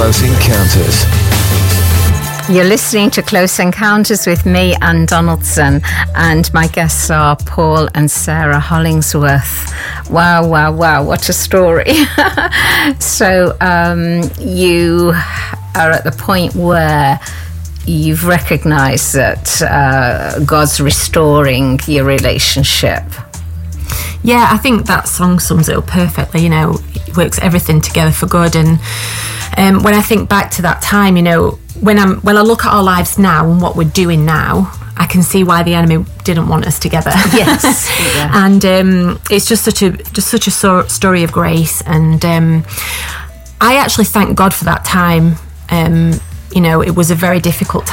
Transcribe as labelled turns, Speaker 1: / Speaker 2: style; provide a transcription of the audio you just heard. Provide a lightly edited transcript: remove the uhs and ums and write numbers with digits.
Speaker 1: Close Encounters.
Speaker 2: You're listening to Close Encounters with me, Anne Donaldson, and my guests are Paul and Sarah Hollingsworth. Wow, wow, wow, what a story. So you are at the point where you've recognised that God's restoring your relationship.
Speaker 3: Yeah, I think that song sums it up perfectly. You know, it works everything together for good. And when I think back to that time, you know, when I look at our lives now and what we're doing now, I can see why the enemy didn't want us together.
Speaker 2: Yes, yeah.
Speaker 3: And it's just such a story of grace. And I actually thank God for that time. You know, it was a very difficult